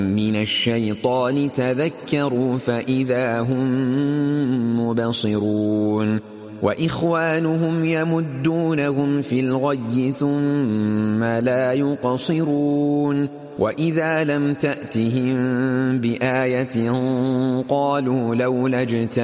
من الشيطان تذكروا فإذا هم مبصرون وإخوانهم يمدونهم في الغي ثم لا يقصرون وإذا لم تأتهم بآية قالوا لولا